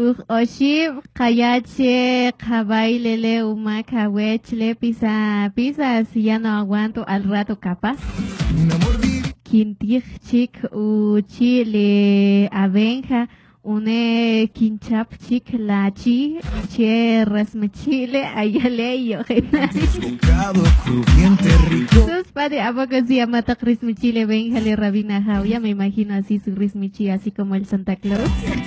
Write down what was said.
oshib kayache kabailele uma kawechle pisa si ya no aguanto al rato capaz. Quintij chic chile abenja une quinchap chic la chi che rasmechile ayaleyo. Sus padre a poco se llama rismichile benjale rabina jauya, me imagino así su rismichi así como el Santa Claus.